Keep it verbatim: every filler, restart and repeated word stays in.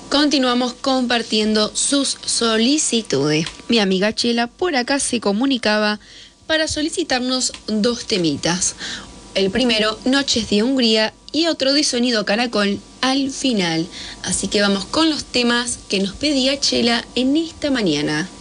Continuamos compartiendo sus solicitudes. Mi amiga Chela por acá se comunicaba para solicitarnos dos temitas. El primero, Noches de Hungría, y otro de Sonido Caracol, Al Final. Así que vamos con los temas que nos pedía Chela en esta mañana.